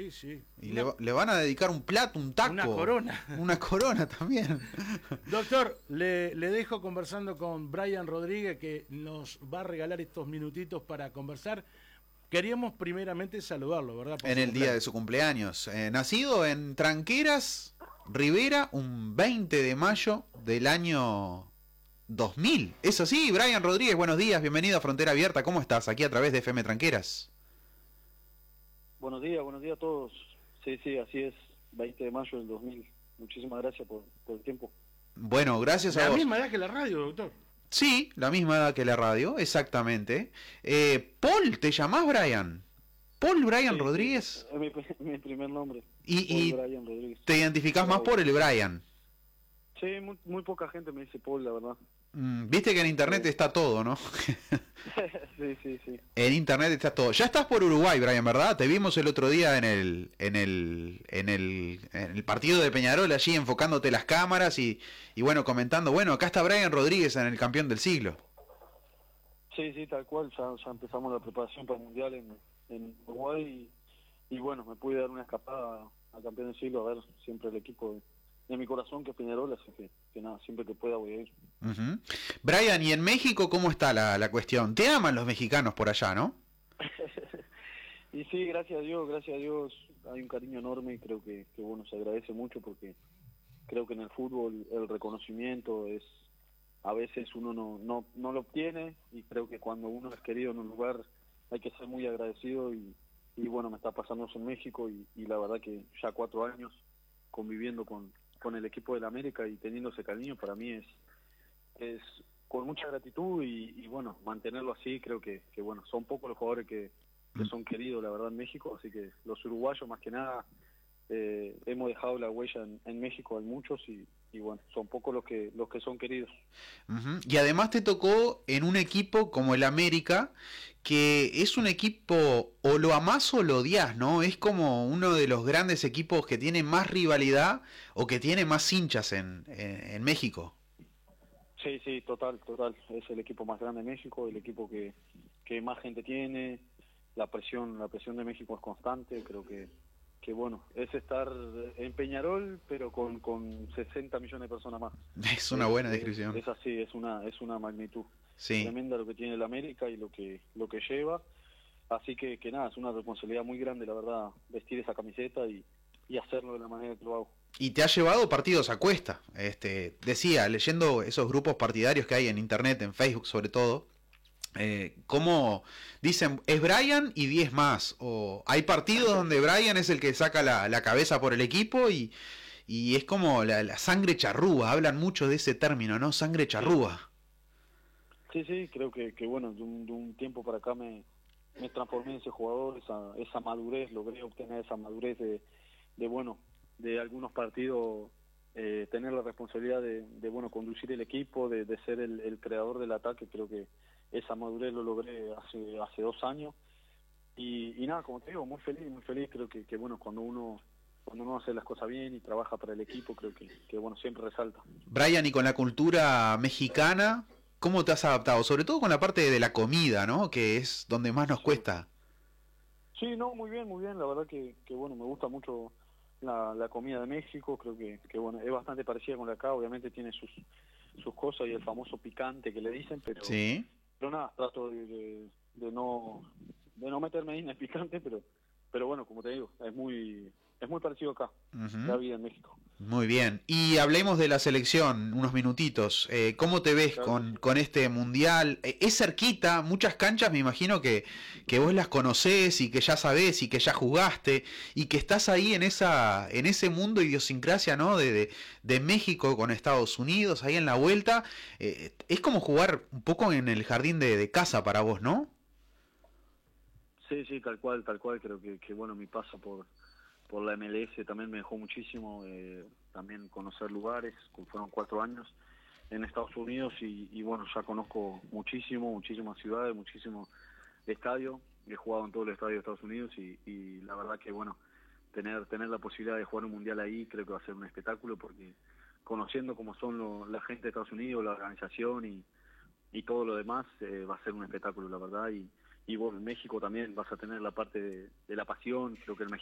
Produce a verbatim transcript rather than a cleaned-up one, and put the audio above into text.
Sí, sí. Y le, le van a dedicar un plato, un taco. Una corona. Una corona también. Doctor, le, le dejo conversando con Brian Rodríguez, que nos va a regalar estos minutitos para conversar. Queríamos primeramente saludarlo, ¿verdad? Por En el día de su cumpleaños. Eh, nacido en Tranqueras, Rivera, un veinte de mayo del año dos mil. Eso sí, Brian Rodríguez, buenos días, bienvenido a Frontera Abierta. ¿Cómo estás? Aquí a través de F M Tranqueras. Buenos días, buenos días a todos. Sí, sí, así es, veinte de mayo del dos mil. Muchísimas gracias por, por el tiempo. Bueno, gracias a La vos. misma edad que la radio, doctor. Sí, la misma edad que la radio, exactamente. Eh, Paul, ¿te llamás Brian? ¿Paul Brian Sí, Rodríguez? Es mi, mi primer nombre. Y, y Paul Brian Rodríguez. te identificás más por el Brian. Sí, muy, muy poca gente me dice Paul, la verdad. Mm, Viste que en internet Sí. está todo, ¿no? Sí, sí, sí. En internet está todo. Ya estás por Uruguay, Brian, ¿verdad? Te vimos el otro día en el en el en el, en el partido de Peñarol, allí enfocándote las cámaras y, y bueno, comentando, bueno, acá está Brian Rodríguez en el campeón del siglo. Sí, sí, tal cual. Ya, ya empezamos la preparación para el Mundial en, en Uruguay y, y bueno, me pude dar una escapada al campeón del siglo a ver siempre el equipo de, de mi corazón, que es Peñarol, así que, que nada, siempre que pueda voy a ir. Uh-huh. Brian, ¿y en México cómo está la, la cuestión? Te aman los mexicanos por allá, ¿no? Y sí, gracias a Dios, gracias a Dios hay un cariño enorme y creo que, que bueno, se agradece mucho porque creo que en el fútbol el reconocimiento es, a veces uno no, no, no lo obtiene y creo que cuando uno es querido en un lugar hay que ser muy agradecido y, y bueno, me está pasando eso en México y, y la verdad que ya cuatro años conviviendo con, con el equipo del América y teniendo ese cariño para mí es, es con mucha gratitud y, y bueno, mantenerlo así creo que, que bueno, son pocos los jugadores que, que son queridos la verdad en México, así que los uruguayos más que nada eh, hemos dejado la huella en, en México, hay muchos y, y bueno, son pocos los que los que son queridos. Uh-huh. Y además te tocó en un equipo como el América, que es un equipo o lo amás o lo odias, ¿no? Es como uno de los grandes equipos que tiene más rivalidad o que tiene más hinchas en, en, en México. Sí, sí, total, total. Es el equipo más grande de México, el equipo que, que más gente tiene. La presión, la presión de México es constante. Creo que, que bueno, es estar en Peñarol, pero con, con sesenta millones de personas más. Es una buena es, descripción. Es, es así, es una, es una magnitud sí. tremenda lo que tiene el América y lo que, lo que lleva. Así que, que nada, es una responsabilidad muy grande, la verdad, vestir esa camiseta y, y hacerlo de la manera que lo hago. Y te ha llevado partidos a cuesta. Este, decía, leyendo esos grupos partidarios que hay en internet, en Facebook sobre todo, eh, como dicen, es Brian y diez más. O hay partidos donde Brian es el que saca la, la cabeza por el equipo y, y es como la, la sangre charrúa. Hablan mucho de ese término, ¿no? Sangre charrúa. Sí, sí, creo que, que bueno, de un, de un tiempo para acá me, me transformé en ese jugador, esa, esa madurez, logré obtener esa madurez de, de bueno, de algunos partidos, eh, tener la responsabilidad de, de bueno, conducir el equipo, de, de ser el, el creador del ataque. Creo que esa madurez lo logré hace hace dos años y, y nada, como te digo, muy feliz, muy feliz. Creo que, que bueno, cuando uno cuando uno hace las cosas bien y trabaja para el equipo, creo que, que bueno, siempre resalta. Brian, y con la cultura mexicana, ¿cómo te has adaptado? Sobre todo con la parte de la comida, ¿no? Que es donde más nos Sí. cuesta. Sí, no, muy bien, muy bien. La verdad que, que bueno, me gusta mucho la, la comida de México. Creo que, que bueno, es bastante parecida con la acá. Obviamente tiene sus sus cosas y el famoso picante que le dicen, pero Sí. pero nada, trato de, de, de no de no meterme ahí en el picante, pero pero bueno, como te digo, es muy es muy parecido acá, Uh-huh. la vida en México. Muy bien. Y hablemos de la selección, unos minutitos. Eh, ¿Cómo te ves Claro con, que sí. con este mundial? Eh, es cerquita, muchas canchas, me imagino que, que vos las conocés y que ya sabés y que ya jugaste y que estás ahí en esa en ese mundo idiosincrasia, ¿no? De, de, de México con Estados Unidos, ahí en la vuelta. Eh, es como jugar un poco en el jardín de, de casa para vos, ¿no? Sí, sí, tal cual, tal cual. Creo que, que bueno, mi paso por por la M L S también me dejó muchísimo, eh, también conocer lugares, fueron cuatro años en Estados Unidos y, y bueno, ya conozco muchísimo, muchísimas ciudades, muchísimos estadios, he jugado en todos los estadios de Estados Unidos y, y la verdad que bueno, tener tener la posibilidad de jugar un mundial ahí creo que va a ser un espectáculo porque conociendo cómo son lo, la gente de Estados Unidos, la organización y, y todo lo demás, eh, va a ser un espectáculo la verdad y, y bueno, en México también vas a tener la parte de, de la pasión, creo que el